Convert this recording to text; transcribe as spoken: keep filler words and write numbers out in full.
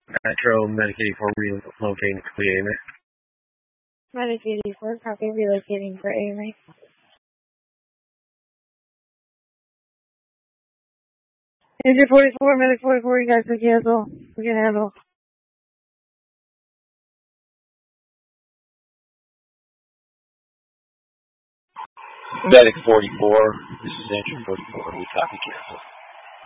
Metro, Medic eighty-four, relocating to the A M A. Medic eighty-four, copy, relocating for A M A. Engine forty-four, Medic forty-four, you guys can cancel. We can handle. Medic forty-four, this is Engine forty-four, we copy cancel.